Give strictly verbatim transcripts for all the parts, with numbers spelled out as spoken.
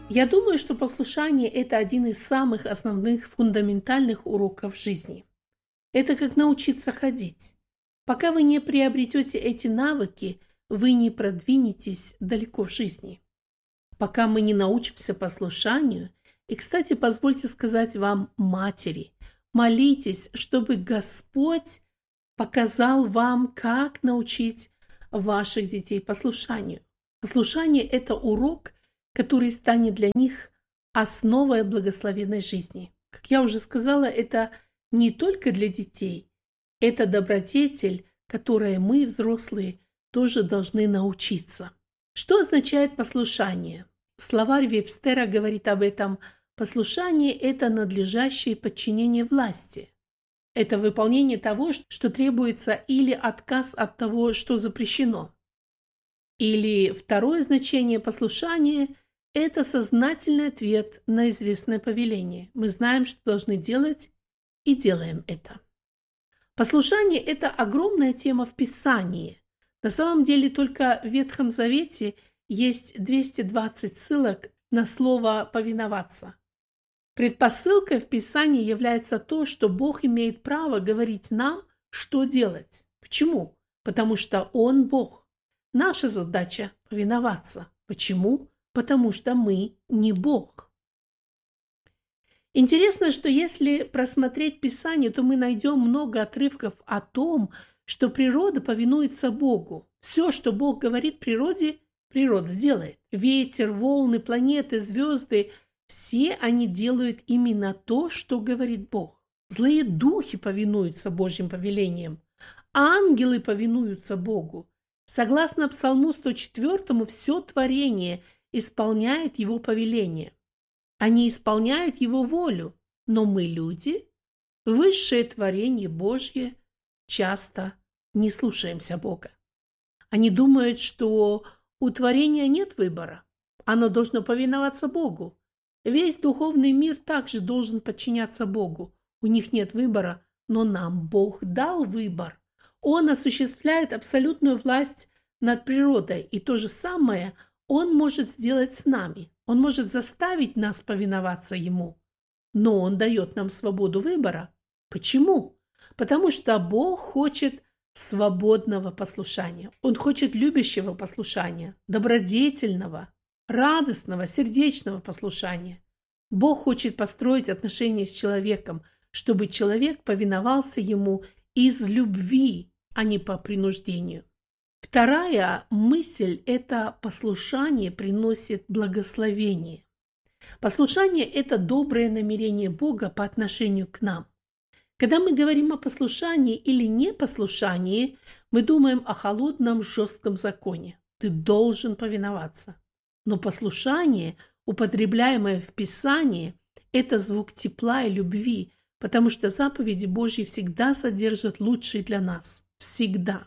Я думаю, что послушание – это один из самых основных фундаментальных уроков жизни. Это как научиться ходить. Пока вы не приобретете эти навыки, вы не продвинетесь далеко в жизни. Пока мы не научимся послушанию, и, кстати, позвольте сказать вам, матери, молитесь, чтобы Господь показал вам, как научить ваших детей послушанию. Послушание – это урок, который станет для них основой благословенной жизни. Как я уже сказала, это не только для детей, это добродетель, которой мы, взрослые, тоже должны научиться. Что означает послушание? Словарь Вебстера говорит об этом. Послушание – это надлежащее подчинение власти. Это выполнение того, что требуется, или отказ от того, что запрещено. Или второе значение послушания – это сознательный ответ на известное повеление. Мы знаем, что должны делать, и делаем это. Послушание – это огромная тема в Писании. На самом деле только в Ветхом Завете есть двести двадцать ссылок на слово «повиноваться». Предпосылкой в Писании является то, что Бог имеет право говорить нам, что делать. Почему? Потому что Он Бог. Наша задача – повиноваться. Почему? Потому что мы не Бог. Интересно, что если просмотреть Писание, то мы найдем много отрывков о том, что природа повинуется Богу. Все, что Бог говорит природе, природа делает. Ветер, волны, планеты, звезды – все они делают именно то, что говорит Бог. Злые духи повинуются Божьим повелениям. Ангелы повинуются Богу. Согласно Псалму сто четвёртому, все творение исполняет Его повеление. Они исполняют Его волю, но мы, люди, высшее творение Божье, часто не слушаемся Бога. Они думают, что у творения нет выбора, оно должно повиноваться Богу. Весь духовный мир также должен подчиняться Богу. У них нет выбора, но нам Бог дал выбор. Он осуществляет абсолютную власть над природой, и то же самое Он может сделать с нами. Он может заставить нас повиноваться Ему, но Он дает нам свободу выбора. Почему? Потому что Бог хочет свободного послушания. Он хочет любящего послушания, добродетельного, радостного, сердечного послушания. Бог хочет построить отношения с человеком, чтобы человек повиновался Ему из любви, а не по принуждению. Вторая мысль – это послушание приносит благословение. Послушание – это доброе намерение Бога по отношению к нам. Когда мы говорим о послушании или непослушании, мы думаем о холодном, жестком законе. Ты должен повиноваться. Но послушание, употребляемое в Писании, это звук тепла и любви, потому что заповеди Божьи всегда содержат лучшее для нас. Всегда.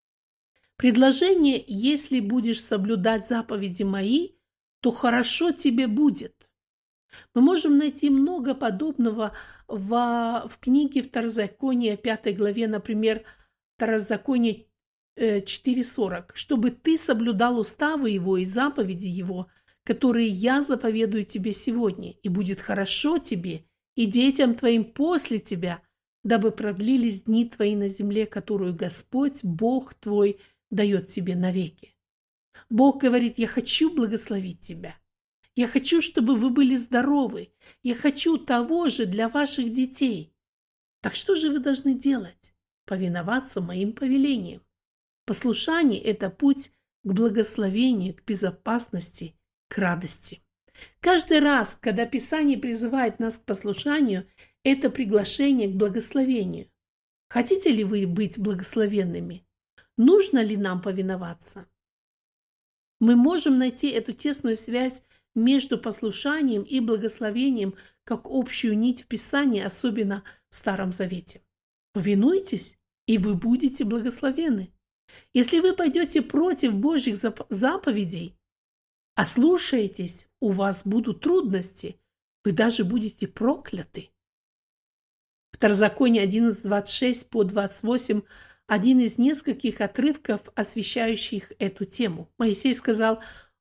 Предложение «если будешь соблюдать заповеди мои, то хорошо тебе будет». Мы можем найти много подобного в, в книге Второзакония, пятой главе, например, Второзаконие четыре сорок. «Чтобы ты соблюдал уставы его и заповеди его, которые я заповедую тебе сегодня, и будет хорошо тебе и детям твоим после тебя, дабы продлились дни твои на земле, которую Господь, Бог твой, дает тебе навеки». Бог говорит: я хочу благословить тебя. Я хочу, чтобы вы были здоровы. Я хочу того же для ваших детей. Так что же вы должны делать? Повиноваться моим повелениям. Послушание – это путь к благословению, к безопасности, к радости. Каждый раз, когда Писание призывает нас к послушанию, это приглашение к благословению. Хотите ли вы быть благословенными? Нужно ли нам повиноваться? Мы можем найти эту тесную связь между послушанием и благословением как общую нить в Писании, особенно в Старом Завете. Повинуйтесь, и вы будете благословенны. Если вы пойдете против Божьих заповедей, ослушаетесь, у вас будут трудности, вы даже будете прокляты. Второзаконие одиннадцать, двадцать шесть по двадцать восемь – один из нескольких отрывков, освещающих эту тему. Моисей сказал: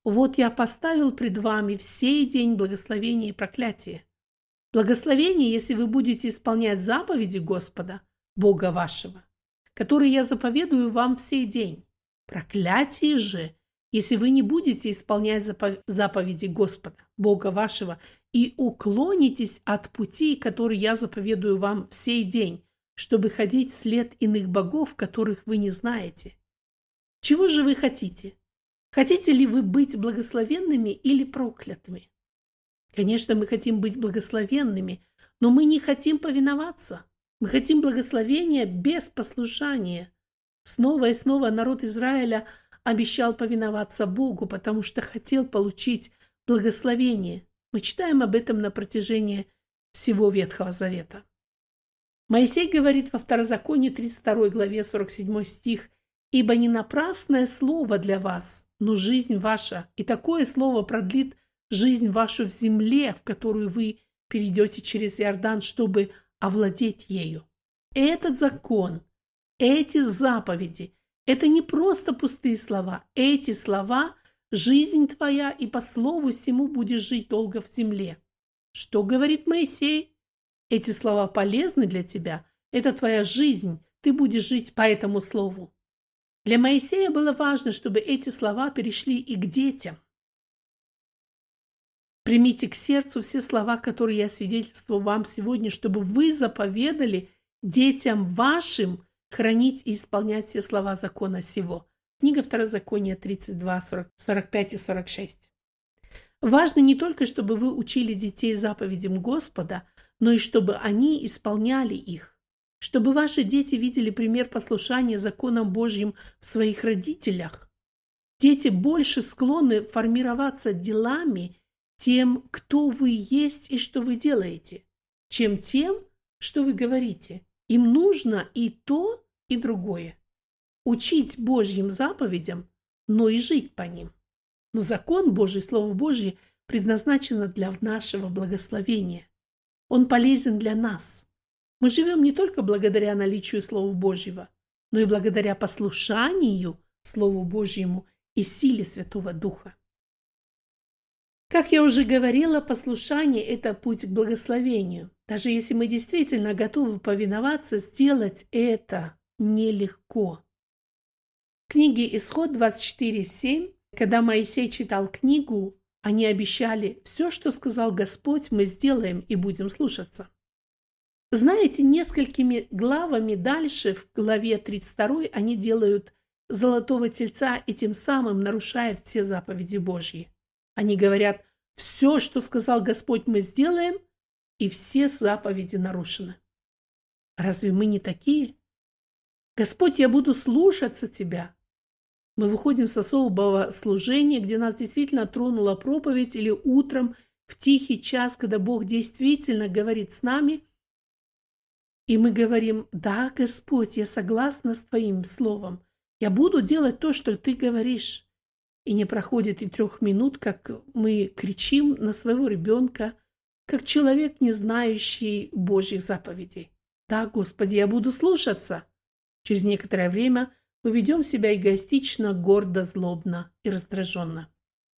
Вот я поставил пред вами в сей день благословение и проклятие. Благословение, если вы будете исполнять заповеди Господа, Бога вашего, которые я заповедую вам в сей день. Проклятие же, если вы не будете исполнять заповеди Господа, Бога вашего, и уклонитесь от пути, который я заповедую вам в сей день, чтобы ходить вслед иных богов, которых вы не знаете. Чего же вы хотите? Хотите ли вы быть благословенными или проклятыми? Конечно, мы хотим быть благословенными, но мы не хотим повиноваться. Мы хотим благословения без послушания. Снова и снова народ Израиля обещал повиноваться Богу, потому что хотел получить благословение. Мы читаем об этом на протяжении всего Ветхого Завета. Моисей говорит во Второзаконии тридцать второй главе сорок седьмой стих: «Ибо не напрасное слово для вас, но жизнь ваша, и такое слово продлит жизнь вашу в земле, в которую вы перейдете через Иордан, чтобы овладеть ею». Этот закон, эти заповеди – это не просто пустые слова. Эти слова – жизнь твоя, и по слову сему будешь жить долго в земле. Что говорит Моисей? Эти слова полезны для тебя. Это твоя жизнь. Ты будешь жить по этому слову. Для Моисея было важно, чтобы эти слова перешли и к детям. Примите к сердцу все слова, которые я свидетельствую вам сегодня, чтобы вы заповедали детям вашим хранить и исполнять все слова закона сего. Книга Второзакония тридцать два, сорок пять и сорок шесть. Важно не только, чтобы вы учили детей заповедям Господа, но и чтобы они исполняли их. Чтобы ваши дети видели пример послушания законам Божьим в своих родителях. Дети больше склонны формироваться делами тем, кто вы есть и что вы делаете, чем тем, что вы говорите. Им нужно и то, и другое. Учить Божьим заповедям, но и жить по ним. Но закон Божий, Слово Божье предназначено для нашего благословения. Он полезен для нас. Мы живем не только благодаря наличию Слова Божьего, но и благодаря послушанию Слову Божьему и силе Святого Духа. Как я уже говорила, послушание – это путь к благословению. Даже если мы действительно готовы повиноваться, сделать это нелегко. В книге Исход двадцать четыре семь, когда Моисей читал книгу, они обещали: «Все, что сказал Господь, мы сделаем и будем слушаться». Знаете, несколькими главами дальше, в главе тридцать второй, они делают золотого тельца и тем самым нарушают все заповеди Божьи. Они говорят: «Все, что сказал Господь, мы сделаем», и все заповеди нарушены. Разве мы не такие? «Господь, я буду слушаться Тебя». Мы выходим с особого служения, где нас действительно тронула проповедь, или утром в тихий час, когда Бог действительно говорит с нами, и мы говорим: «Да, Господь, я согласна с Твоим словом. Я буду делать то, что Ты говоришь». И не проходит и трех минут, как мы кричим на своего ребенка, как человек, не знающий Божьих заповедей: «Да, Господи, я буду слушаться». Через некоторое время мы ведем себя эгоистично, гордо, злобно и раздраженно.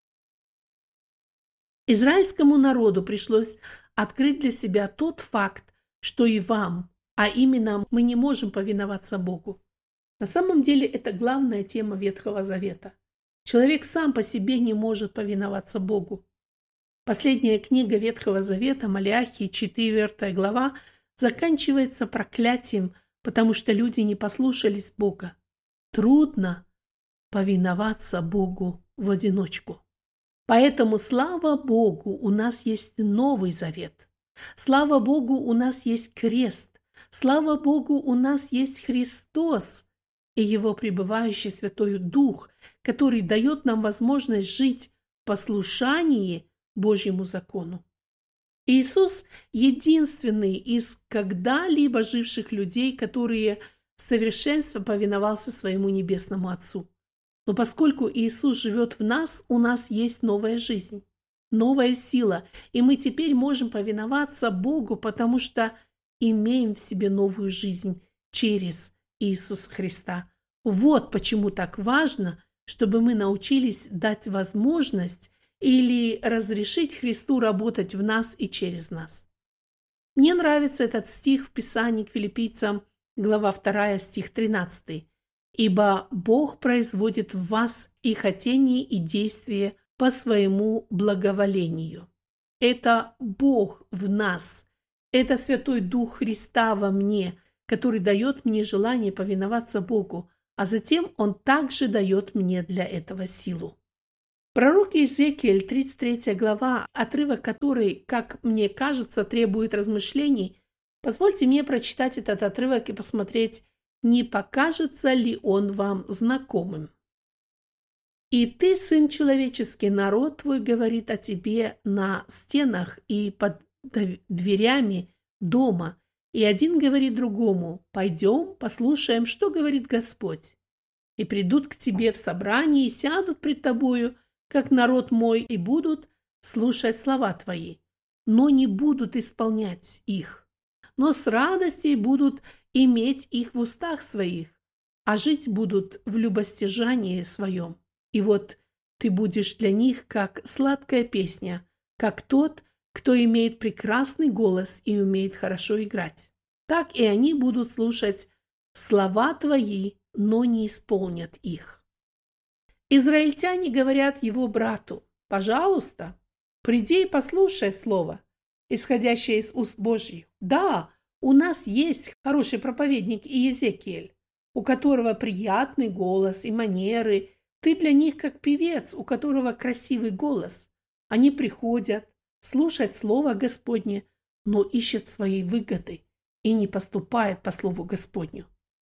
Израильскому народу пришлось открыть для себя тот факт, что и вам, а именно мы не можем повиноваться Богу. На самом деле это главная тема Ветхого Завета. Человек сам по себе не может повиноваться Богу. Последняя книга Ветхого Завета, Малахии, четвёртая глава, заканчивается проклятием, потому что люди не послушались Бога. Трудно повиноваться Богу в одиночку. Поэтому, слава Богу, у нас есть Новый Завет. Слава Богу, у нас есть крест. Слава Богу, у нас есть Христос и Его пребывающий Святой Дух, который дает нам возможность жить в послушании Божьему закону. Иисус – единственный из когда-либо живших людей, которые в совершенстве повиновался своему Небесному Отцу. Но поскольку Иисус живет в нас, у нас есть новая жизнь, новая сила, и мы теперь можем повиноваться Богу, потому что имеем в себе новую жизнь через Иисуса Христа. Вот почему так важно, чтобы мы научились дать возможность или разрешить Христу работать в нас и через нас. Мне нравится этот стих в Писании к Филиппийцам, глава вторая, стих тринадцатый. «Ибо Бог производит в вас и хотение, и действие по своему благоволению». Это Бог в нас, это Святой Дух Христа во мне, который дает мне желание повиноваться Богу, а затем Он также дает мне для этого силу. Пророк Иезекииль, тридцать третья глава, отрывок который, как мне кажется, требует размышлений. Позвольте мне прочитать этот отрывок и посмотреть, не покажется ли он вам знакомым. «И ты, сын человеческий, народ твой говорит о тебе на стенах и под дверями дома, и один говорит другому: пойдем, послушаем, что говорит Господь. И придут к тебе в собрание и сядут пред тобою, как народ мой, и будут слушать слова твои, но не будут исполнять их, но с радостью будут иметь их в устах своих, а жить будут в любостяжании своем. И вот ты будешь для них, как сладкая песня, как тот, кто имеет прекрасный голос и умеет хорошо играть. Так и они будут слушать слова твои, но не исполнят их». Израильтяне говорят его брату: «Пожалуйста, приди и послушай слово, исходящее из уст Божьих. Да, у нас есть хороший проповедник Иезекииль, у которого приятный голос и манеры. Ты для них как певец, у которого красивый голос. Они приходят слушать слово Господне, но ищут своей выгоды и не поступают по слову Господню».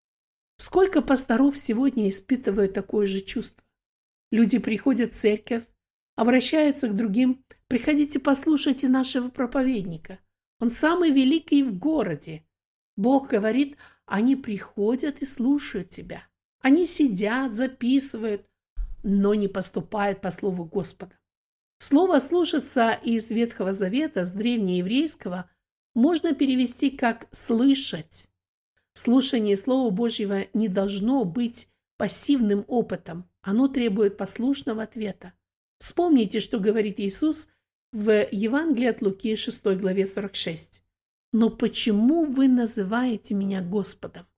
Сколько пасторов сегодня испытывают такое же чувство? Люди приходят в церковь, обращаются к другим: «Приходите, послушайте нашего проповедника. Он самый великий в городе». Бог говорит: они приходят и слушают тебя. Они сидят, записывают, но не поступают по слову Господа. Слово «слушаться» из Ветхого Завета, с древнееврейского, можно перевести как «слышать». Слушание Слова Божьего не должно быть пассивным опытом. Оно требует послушного ответа. Вспомните, что говорит Иисус в Евангелии от Луки, шестой главе, сорок шесть. «Но почему вы называете меня Господом,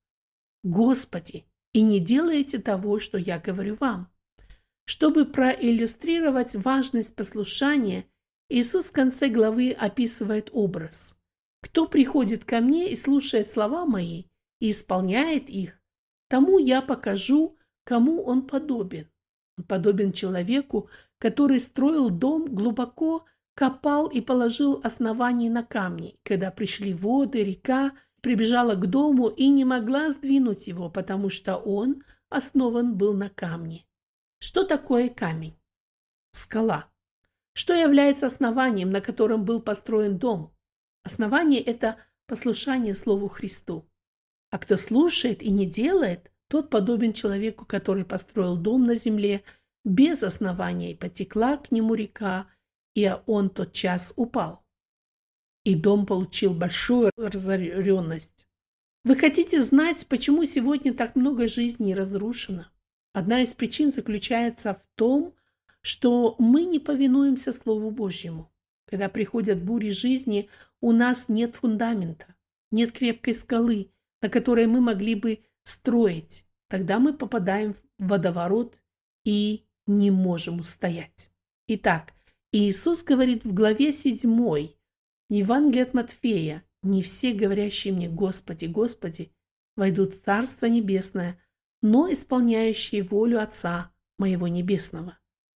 Господи, и не делаете того, что я говорю вам?» Чтобы проиллюстрировать важность послушания, Иисус в конце главы описывает образ. «Кто приходит ко мне и слушает слова мои, и исполняет их, тому я покажу, кому он подобен. Он подобен человеку, который строил дом, глубоко копал и положил основание на камни. Когда пришли воды, река прибежала к дому и не могла сдвинуть его, потому что он основан был на камне». Что такое камень? Скала. Что является основанием, на котором был построен дом? Основание – это послушание Слову Христу. А кто слушает и не делает, тот подобен человеку, который построил дом на земле без основания, и потекла к нему река, и он тотчас упал. И дом получил большую разоренность. Вы хотите знать, почему сегодня так много жизней разрушено? Одна из причин заключается в том, что мы не повинуемся Слову Божьему. Когда приходят бури жизни, у нас нет фундамента, нет крепкой скалы, на которой мы могли бы строить. Тогда мы попадаем в водоворот и не можем устоять. Итак, Иисус говорит в главе седьмой Евангелия от Матфея: «Не все, говорящие мне: Господи, Господи, войдут в Царство Небесное, но исполняющие волю Отца моего Небесного».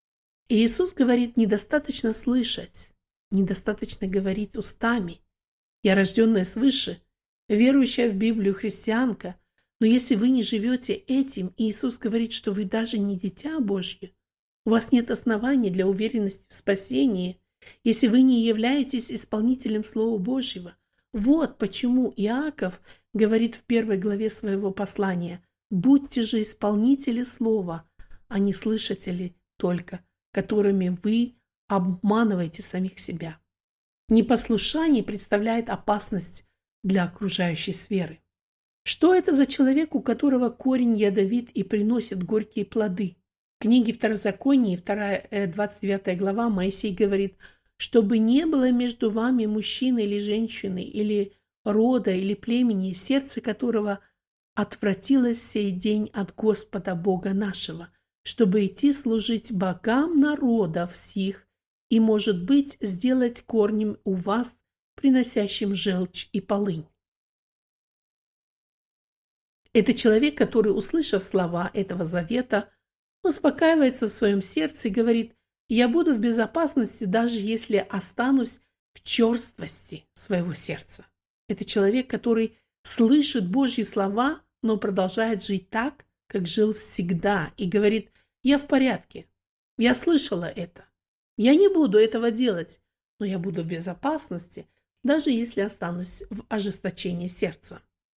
И Иисус говорит: недостаточно слышать, недостаточно говорить устами. Я рожденная свыше, верующая в Библию христианка, но если вы не живете этим, Иисус говорит, что вы даже не дитя Божье, у вас нет оснований для уверенности в спасении, если вы не являетесь исполнителем Слова Божьего. Вот почему Иаков говорит в первой главе своего послания: «Будьте же исполнители слова, а не слышатели только, которыми вы обманываете самих себя». Непослушание представляет опасность для окружающей сферы. Что это за человек, у которого корень ядовит и приносит горькие плоды? книге Второзаконие, вторая, двадцать девятая глава, Моисей говорит, чтобы не было между вами мужчины или женщины, или рода, или племени, сердце которого отвратилось сей день от Господа Бога нашего, чтобы идти служить богам народов сих и, может быть, сделать корнем у вас, приносящим желчь и полынь. Это человек, который, услышав слова этого завета, успокаивается в своем сердце и говорит: «Я буду в безопасности, даже если останусь в черствости своего сердца». Это человек, который слышит Божьи слова, но продолжает жить так, как жил всегда, и говорит: «Я в порядке, я слышала это, я не буду этого делать, но я буду в безопасности, даже если останусь в ожесточении сердца».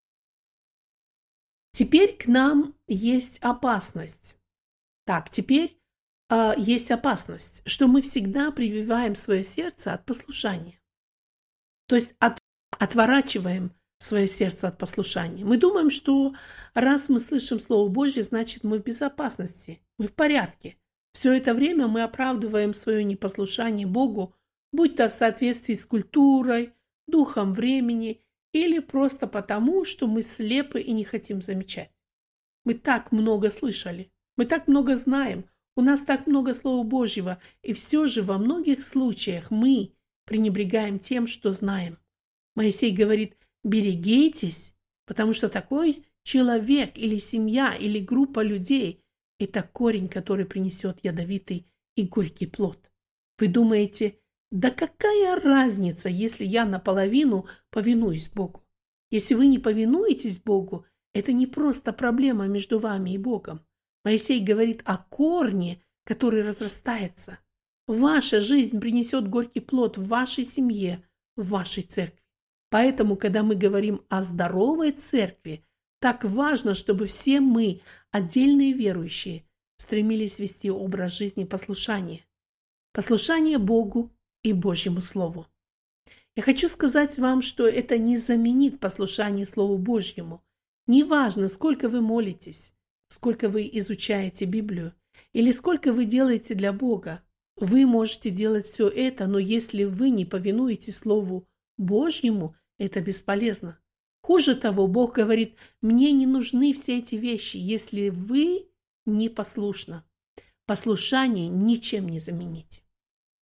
Теперь к нам есть опасность. Так, теперь э, есть опасность, что мы всегда прививаем свое сердце от послушания. То есть от, отворачиваем свое сердце от послушания. Мы думаем, что раз мы слышим Слово Божье, значит мы в безопасности, мы в порядке. Все это время мы оправдываем свое непослушание Богу, будь то в соответствии с культурой, духом времени, или просто потому, что мы слепы и не хотим замечать. Мы так много слышали, мы так много знаем, у нас так много Слова Божьего, и все же во многих случаях мы пренебрегаем тем, что знаем. Моисей говорит: берегитесь, потому что такой человек или семья, или группа людей – это корень, который принесет ядовитый и горький плод. Вы думаете: да какая разница, если я наполовину повинуюсь Богу? Если вы не повинуетесь Богу, это не просто проблема между вами и Богом. Моисей говорит о корне, который разрастается. Ваша жизнь принесет горький плод в вашей семье, в вашей церкви. Поэтому, когда мы говорим о здоровой церкви, так важно, чтобы все мы, отдельные верующие, стремились вести образ жизни послушания. Послушание Богу и Божьему Слову. Я хочу сказать вам, что это не заменит послушание Слову Божьему. Неважно, сколько вы молитесь, сколько вы изучаете Библию или сколько вы делаете для Бога. Вы можете делать все это, но если вы не повинуетесь Слову Божьему, это бесполезно. Хуже того, Бог говорит: мне не нужны все эти вещи, если вы непослушны. Послушание ничем не замените.